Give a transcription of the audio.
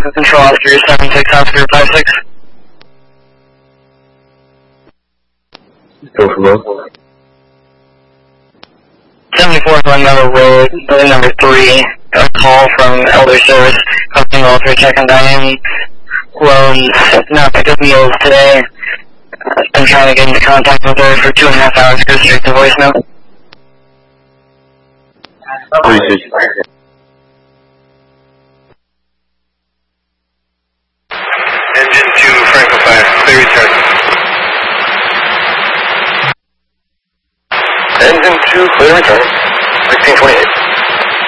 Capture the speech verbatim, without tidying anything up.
Local Control, Oscar seven six, Oscar five six. Go for both. seventy-four Glen Meadow Road, building number three, a call from Elder Service, requesting welfare check on Diane Loans, not picked up meals today. Uh, been trying to get into contact with her for two and a half hours, goes straight to voicemail. three six. Engine two, Franco five, clear return. Engine two, clear return. sixteen twenty-eight.